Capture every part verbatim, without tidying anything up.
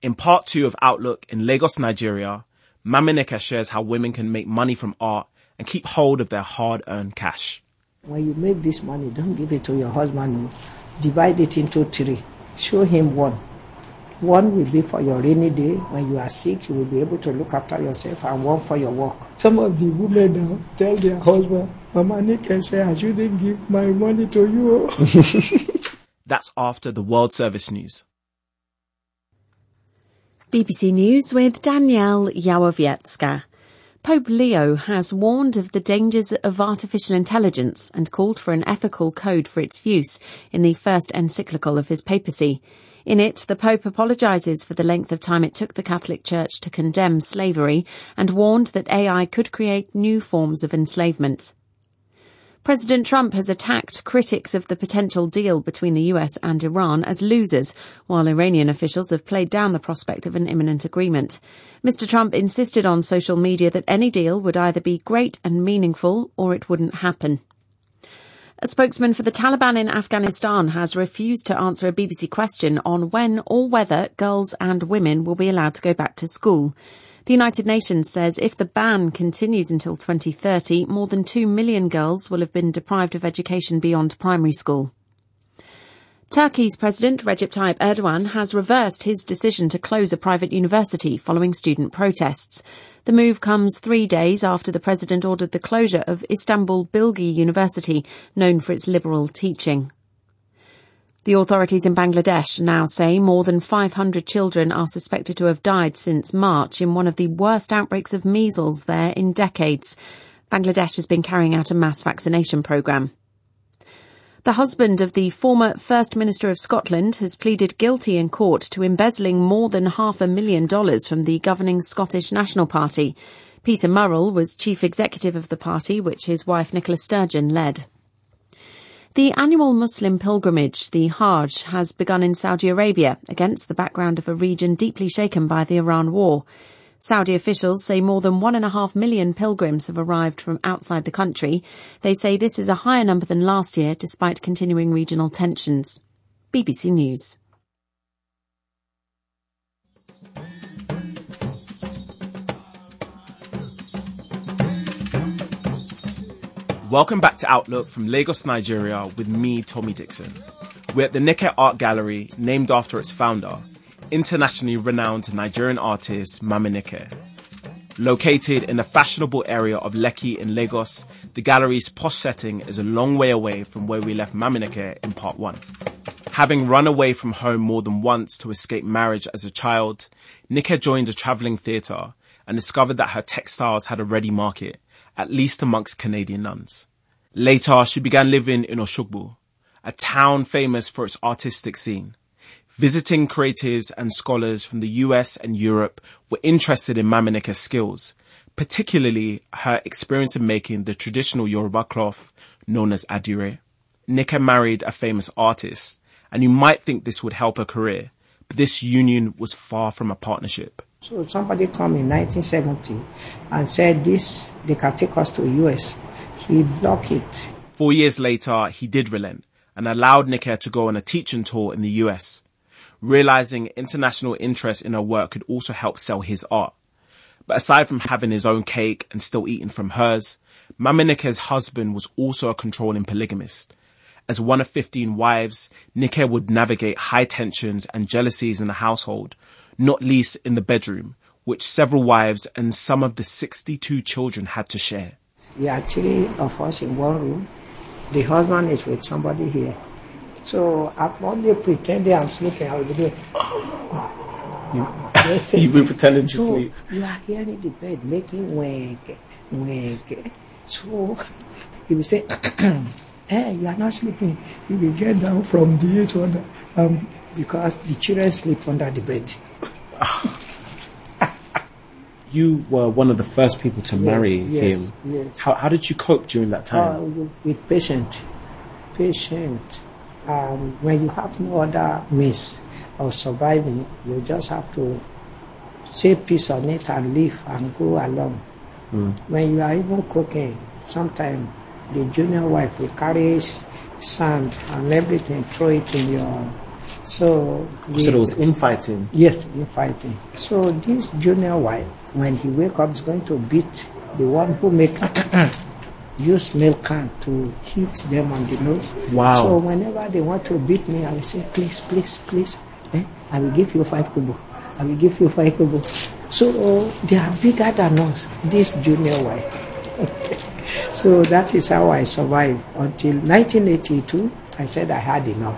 In part two of Outlook in Lagos, Nigeria, Mamineke shares how women can make money from art and keep hold of their hard-earned cash. When you make this money, don't give it to your husband. Divide it into three. Show him one. One will be for your rainy day. When you are sick, you will be able to look after yourself, and one for your work. Some of the women now tell their husband, Mama Nike say, I shouldn't give my money to you. That's after the World Service News. B B C News with Danielle Yawowiecka. Pope Leo has warned of the dangers of artificial intelligence and called for an ethical code for its use in the first encyclical of his papacy. In it, the Pope apologises for the length of time it took the Catholic Church to condemn slavery and warned that A I could create new forms of enslavement. President Trump has attacked critics of the potential deal between the U S and Iran as losers, while Iranian officials have played down the prospect of an imminent agreement. Mister Trump insisted on social media that any deal would either be great and meaningful or it wouldn't happen. A spokesman for the Taliban in Afghanistan has refused to answer a B B C question on when or whether girls and women will be allowed to go back to school. The United Nations says if the ban continues until twenty thirty, more than two million girls will have been deprived of education beyond primary school. Turkey's President Recep Tayyip Erdogan has reversed his decision to close a private university following student protests. The move comes three days after the president ordered the closure of Istanbul Bilgi University, known for its liberal teaching. The authorities in Bangladesh now say more than five hundred children are suspected to have died since March in one of the worst outbreaks of measles there in decades. Bangladesh has been carrying out a mass vaccination programme. The husband of the former First Minister of Scotland has pleaded guilty in court to embezzling more than half a million dollars from the governing Scottish National Party. Peter Murrell was chief executive of the party, which his wife Nicola Sturgeon led. The annual Muslim pilgrimage, the Hajj, has begun in Saudi Arabia against the background of a region deeply shaken by the Iran war. Saudi officials say more than one and a half million pilgrims have arrived from outside the country. They say this is a higher number than last year, despite continuing regional tensions. B B C News. Welcome back to Outlook from Lagos, Nigeria, with me, Tommy Dixon. We're at the Nike Art Gallery, named after its founder, internationally renowned Nigerian artist Mamineke. Located in a fashionable area of Lekki in Lagos, the gallery's posh setting is a long way away from where we left Mamineke in part one. Having run away from home more than once to escape marriage as a child, Nike joined a travelling theatre and discovered that her textiles had a ready market, at least amongst Canadian nuns. Later, she began living in Oshogbo, a town famous for its artistic scene. Visiting creatives and scholars from the U S and Europe were interested in Mamineke's skills, particularly her experience in making the traditional Yoruba cloth known as adire. Nike married a famous artist, and you might think this would help her career, but this union was far from a partnership. So somebody come in nineteen seventy and said this, they can take us to U S. He blocked it. Four years later, he did relent and allowed Nike to go on a teaching tour in the U S, realizing international interest in her work could also help sell his art. But aside from having his own cake and still eating from hers, Maminike's husband was also a controlling polygamist. As one of fifteen wives, Nike would navigate high tensions and jealousies in the household, not least in the bedroom, which several wives and some of the sixty-two children had to share. We are three of us in one room. The husband is with somebody here. So I'm only pretending I'm sleeping. I will be doing, You, you were pretending to so sleep. You are hearing the bed making wag, wag. So he will say, hey, you are not sleeping. You will get down from the eight hundred um, because the children sleep under the bed. You were one of the first people to yes, marry yes, him. Yes. How, how did you cope during that time? Uh, with patient, patient. Um, when you have no other means of surviving, you just have to say peace on it and live and go along. Mm. When you are even cooking, sometimes the junior wife will carry sand and everything, throw it in your So, So there was infighting. Yes, infighting. So this junior wife, when he wake up, is going to beat the one who make use milk can to hit them on the nose. Wow. So whenever they want to beat me, I will say, please, please, please, eh? I will give you five kobo. I will give you five kobo. So uh, they are bigger than us, this junior wife. So that is how I survived until nineteen eighty-two. I said I had enough.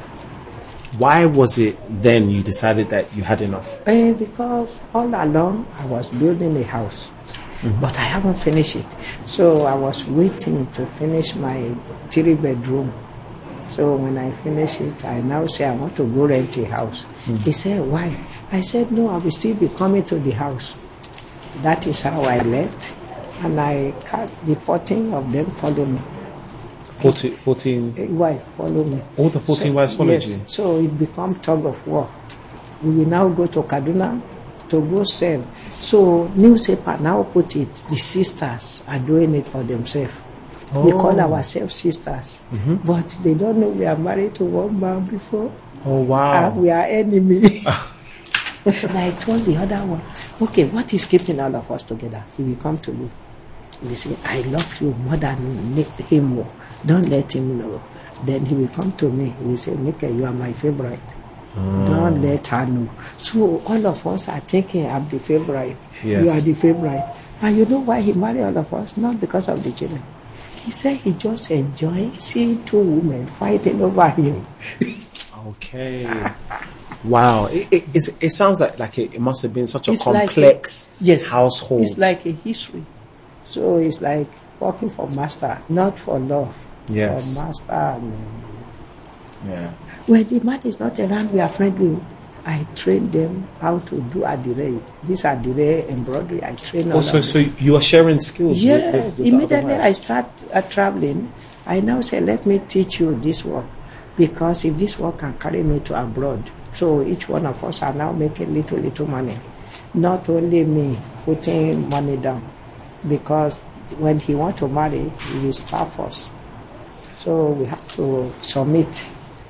Why was it then you decided that you had enough? Eh, because all along I was building a house, mm-hmm. but I haven't finished it. So I was waiting to finish my three bedroom. So when I finish it, I now say I want to go rent a house. Mm-hmm. He said, why? I said, no, I will still be coming to the house. That is how I left. And I cut the fourteen of them follow me. fourteen, fourteen A wife follow me. All the fourteen so, wives followed yes, you? So it become tug of war. We will now go to Kaduna to go sell. So newspaper now put it, the sisters are doing it for themselves. Oh. We call ourselves sisters. Mm-hmm. But they don't know we are married to one man before. Oh, wow. And we are enemy. And I told the other one, okay, what is keeping all of us together? He will come to you. He will say, I love you more than him. Don't let him know. Then he will come to me. He will say, Nika, you are my favorite. Mm. Don't let her know. So all of us are thinking I'm the favorite. Yes. You are the favorite. And you know why he married all of us? Not because of the children. He said he just enjoyed seeing two women fighting over him. Okay. Wow. It, it, it's, it sounds like, like it, it must have been such a it's complex like a, yes, household. It's like a history. So it's like working for master, not for love. Yes. For master. And, yeah. when the man is not around, we are friendly. I train them how to do adire. This adire embroidery, I train them. Also, so you are sharing skills? Yes. With, with, with Immediately I start uh, traveling, I now say, let me teach you this work. Because if this work can carry me to abroad, so each one of us are now making little, little money. Not only me putting money down. Because when he want to marry, he will starve us. So we have to submit.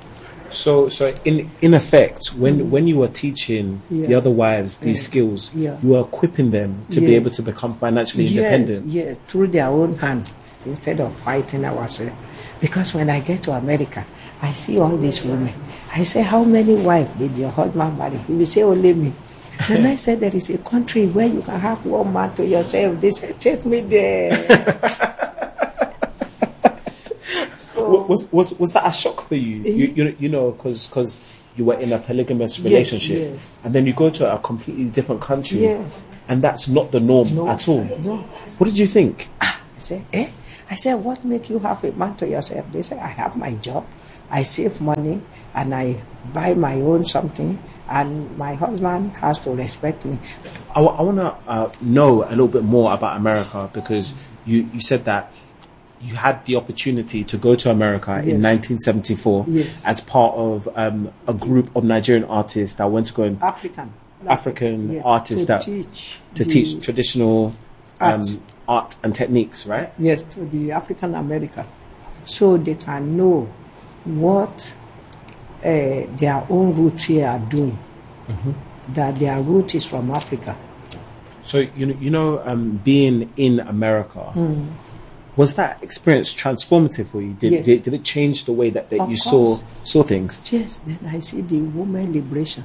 So, so in in effect, when mm. when you were teaching yeah. the other wives these yeah. skills, yeah. you were equipping them to yes. be able to become financially yes. independent. Yes, through their own hand, instead of fighting ourselves. Because when I get to America, I see all these women. I say, how many wives did your husband marry? He will say, only me. Then I said, there is a country where you can have one man to yourself. They said, take me there. Was, was was that a shock for you? You you, you know, because because you were in a polygamous relationship, yes, yes. and then you go to a completely different country, yes. and that's not the norm no, at all. No. What did you think? Ah, I said, eh? I said, what make you have a man to yourself? They said, I have my job, I save money, and I buy my own something, and my husband has to respect me. I, I want to uh, know a little bit more about America, because you, you said that you had the opportunity to go to America yes. in nineteen seventy-four yes. as part of um, a group of Nigerian artists that went to go and African African yeah. artists to that teach to teach traditional um, art. art and techniques, right? Yes, to the African American, so they can know what uh, their own roots here are doing. Mm-hmm. That their root is from Africa. So you know, you know, um, being in America. Mm. Was that experience transformative for you? Did, yes. did, did it change the way that, that you course. saw saw things? Yes, then I see the woman liberation.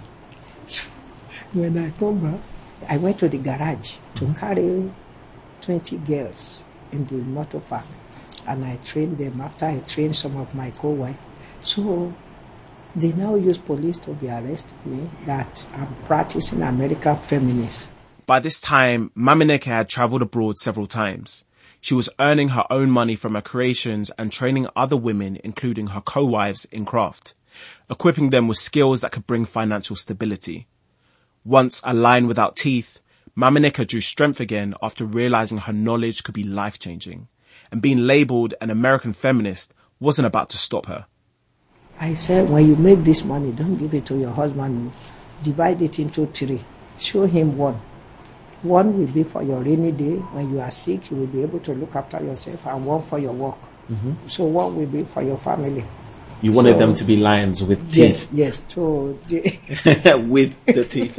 When I come back, I went to the garage to mm-hmm. carry twenty girls in the motor park, and I trained them after I trained some of my co-wives. So they now use police to be arresting me that I'm practicing American feminist. By this time, Mamineke had travelled abroad several times. She was earning her own money from her creations and training other women, including her co-wives, in craft, equipping them with skills that could bring financial stability. Once a lion without teeth, Mamineke drew strength again after realizing her knowledge could be life-changing, and being labelled an American feminist wasn't about to stop her. I said, when you make this money, don't give it to your husband. Divide it into three. Show him one. One will be for your rainy day. When you are sick, you will be able to look after yourself, and one for your work. Mm-hmm. So one will be for your family. You wanted So- them to be lions with Yes, teeth. yes. So, they, With the teeth.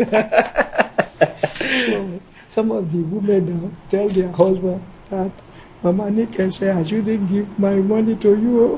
so some of the women now tell their husband that Mama Nika say I shouldn't give my money to you.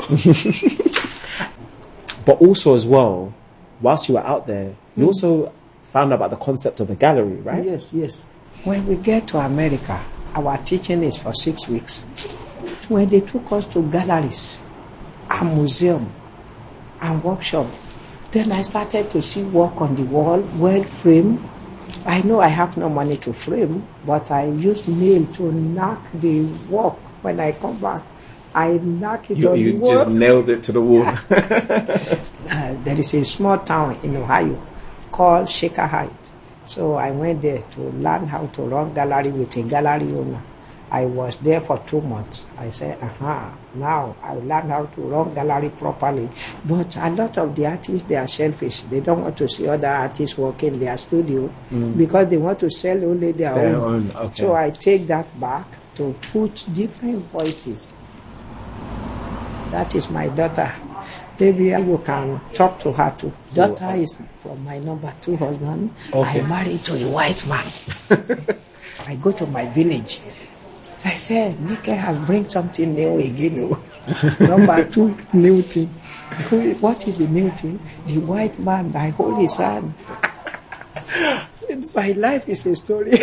But also as well, whilst you were out there, you also found out about the concept of a gallery, right? Yes, yes. When we get to America, our teaching is for six weeks. When they took us to galleries and museum and workshop, then I started to see work on the wall, well framed. I know I have no money to frame, but I use nail to knock the work. When I come back, I knock it You, on you the wall. just nailed it to the wall. Uh, there is a small town in Ohio called Shaker Heights. So I went there to learn how to run gallery with a gallery owner. I was there for two months. I said, aha, now I learned how to run gallery properly. But a lot of the artists, they are selfish. They don't want to see other artists work in their studio because they want to sell only their, Their own. own, okay. So I take that back to put different voices. That is my daughter. Maybe you can talk to her too. Daughter is from my number two husband. Okay. I married to a white man. I go to my village. I said, Nika has bring something new again. Oh. Number two, new thing. What is the new thing? The white man, I hold his hand. My life is a story.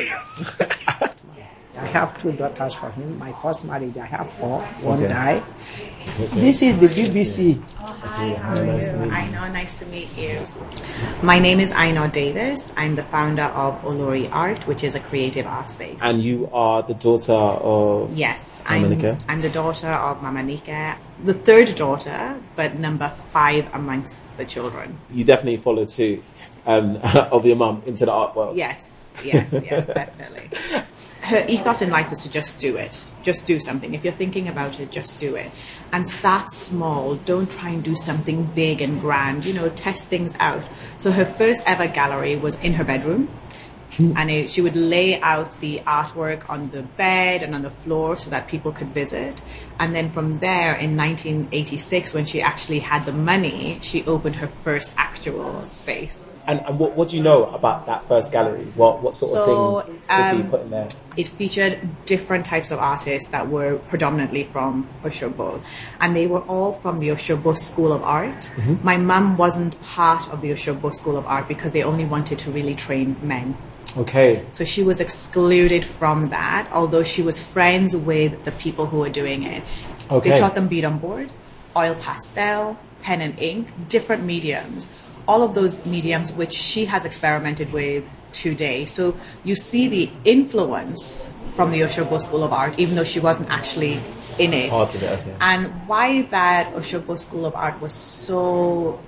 I have two daughters for him. My first marriage, I have four. One Okay. died. This is the B B C. Hi, how are you? Aino, nice to meet you. My name is Aino Davis. I'm the founder of Olori Art, which is a creative art space. And you are the daughter of... Yes, Mama I'm, Nika? I'm the daughter of Mama Nika, the third daughter, but number five amongst the children. You definitely followed suit um, of your mum into the art world. Yes, yes, yes, definitely. Her ethos in life was to just do it. Just do something. If you're thinking about it, just do it. And start small. Don't try and do something big and grand. You know, test things out. So her first ever gallery was in her bedroom. And it, she would lay out the artwork on the bed and on the floor so that people could visit. And then from there, in nineteen eighty-six, when she actually had the money, she opened her first actual space. And, and what, what do you know about that first gallery? What what sort So, of things could be um, put in there? It featured different types of artists that were predominantly from Oshobo. And they were all from the Oshobo School of Art. My mum wasn't part of the Oshobo School of Art because they only wanted to really train men. Okay. So she was excluded from that, although she was friends with the people who were doing it. Okay. They taught them bead on board, oil pastel, pen and ink, different mediums. All of those mediums which she has experimented with today. So you see the influence from the Oshobo School of Art, even though she wasn't actually in it. Part of it, okay. And why that Oshobo School of Art was so